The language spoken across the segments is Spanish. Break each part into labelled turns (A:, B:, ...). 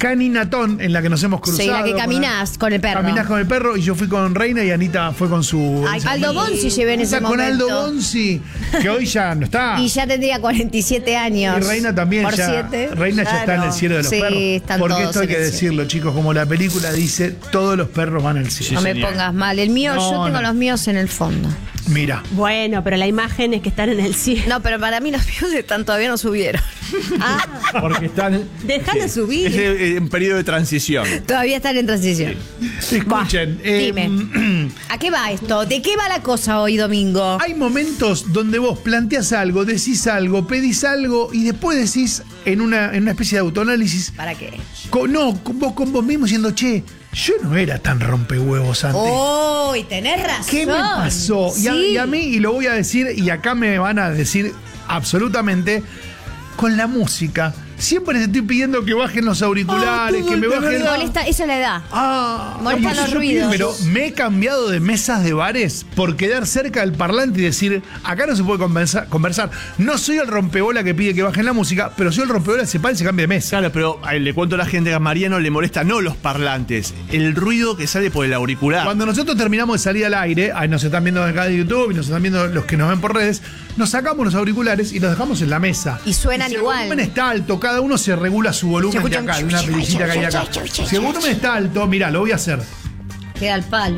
A: caninatón en la que nos hemos cruzado.
B: Sí, la que caminás con el perro.
A: Caminás con el perro y yo fui con Reina y Anita fue con su...
B: Aldo Bonzi llevé en ese
A: con
B: momento.
A: Aldo Bonzi, que hoy ya no está.
B: Y ya tendría 47 años.
A: Y Reina también
B: Por
A: ya.
B: 7.
A: Reina ya está en el cielo de los perros.
B: Están
A: porque
B: todos
A: esto hay
B: en
A: que
B: el
A: decirlo, chicos, como la película dice, todos los perros van al cielo.
B: No me pongas mal. El mío, yo tengo los míos en el fondo.
A: Mira.
C: Bueno, pero la imagen es que están en el cielo.
B: No, pero para mí los míos están todavía no subieron.
D: Porque están.
C: Dejan de subir.
D: Es un periodo de transición.
B: Todavía están en transición.
A: Escuchen.
B: Dime. ¿A qué va esto? ¿De qué va la cosa hoy domingo?
A: Hay momentos donde vos planteás algo, decís algo, pedís algo y después decís en una especie de autoanálisis.
B: ¿Para qué?
A: Vos con vos mismo diciendo, che, yo no era tan rompehuevos antes.
B: ¡Uy, tenés razón!
A: ¿Qué me pasó?
B: Sí.
A: Y a mí, y lo voy a decir, y acá me van a decir absolutamente, con la música. Siempre les estoy pidiendo que bajen los auriculares, que me bajen...
B: Me molesta, eso es la edad. Molesta
A: por eso
B: los
A: yo
B: ruidos.
A: Pero me he cambiado de mesas de bares por quedar cerca del parlante y decir, acá no se puede conversar. No soy el rompebola que pide que bajen la música, pero soy el rompebola que se para y se cambia de mesa.
D: Claro, pero le cuento a la gente que a Mariano le molesta no los parlantes, el ruido que sale por el auricular.
A: Cuando nosotros terminamos de salir al aire, ahí nos están viendo acá de YouTube y nos están viendo los que nos ven por redes, nos sacamos los auriculares y los dejamos en la mesa.
B: Y suenan
A: si
B: igual.
A: Si el volumen está alto, cada uno se regula su volumen de acá, de una perillita que hay acá. Si el volumen está alto, mirá, lo voy a hacer.
B: Queda al palo.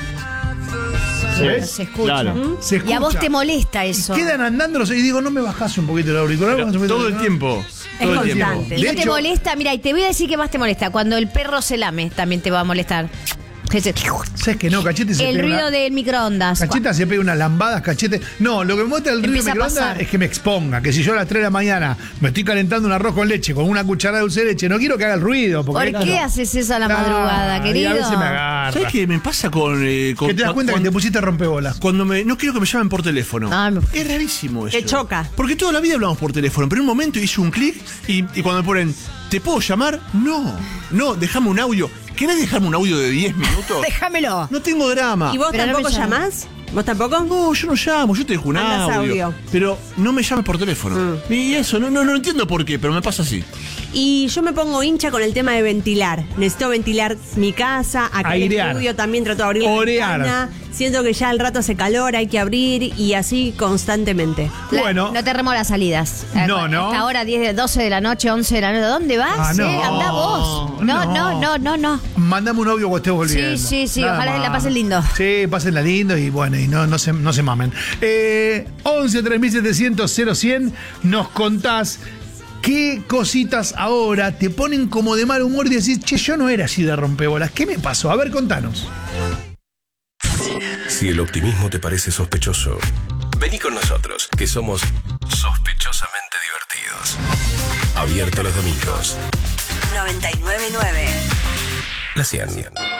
A: ¿Ves?
B: Se escucha.
D: Claro.
A: Se escucha.
B: Y a vos te molesta eso.
A: Quedan andando los y digo, no me bajás un poquito el auricular.
D: Todo el tiempo. Todo el tiempo.
C: constante.
B: Y no
A: De
B: te
A: hecho-
B: molesta, mira, y te voy a decir qué más te molesta. Cuando el perro se lame, también te va a molestar.
A: ¿Sabes que no? Cachete se
B: El
A: pega
B: ruido del microondas.
A: Cacheta se pega unas lambadas, Cachete. No, lo que me muestra el ruido
B: Empieza
A: de
B: a
A: microondas
B: pasar.
A: es que me exponga. Que si yo a las 3 de la mañana me estoy calentando un arroz con leche con una cucharada de dulce de leche, no quiero que haga el ruido.
B: ¿Por
A: Porque,
B: qué haces eso a la madrugada,
A: Y
B: querido?
A: a veces me agarra.
D: ¿Sabes qué me pasa con.
A: Que te das cuenta que te pusiste rompebolas.
D: Cuando no quiero que me llamen por teléfono.
B: Ay,
D: Es rarísimo eso.
C: Te choca.
D: Porque toda la vida hablamos por teléfono, pero en un momento hice un clic y cuando me ponen, ¿te puedo llamar? No, déjame un audio. ¿Querés dejarme un audio de 10 minutos?
B: Déjamelo.
D: No tengo drama.
C: ¿Y vos
B: Pero no
C: tampoco
B: me llamas.
C: llamás? ¿Vos tampoco?
D: No, yo no llamo, yo te dejo un
C: Mandás
D: audio.
C: audio.
D: Pero no me llames por teléfono. Y eso, no entiendo por qué, pero me pasa así.
C: Y yo me pongo hincha con el tema de ventilar. Necesito ventilar mi casa, acá en el
A: Airear.
C: estudio también trato de abrir la
A: Orear.
C: ventana. Siento que ya al rato hace calor, hay que abrir y así constantemente.
A: Bueno.
B: No te remo las salidas.
A: No.
B: Esta hora 10, 12 de la noche, 11 de la noche. ¿Dónde vas?
A: No.
B: Andá vos. No.
A: Mandame un audio cuando estés volviendo.
B: Sí.
A: Nada
B: Ojalá que la
A: más.
B: pasen lindo.
A: Sí, pásenla lindo y bueno, y no se mamen. 11 3700 0100 nos contás qué cositas ahora te ponen como de mal humor y decís, che, yo no era así de rompebolas. ¿Qué me pasó? A ver, contanos.
E: Si el optimismo te parece sospechoso, vení con nosotros, que somos sospechosamente divertidos. Abierto los domingos.
F: 99.9.
E: La 100.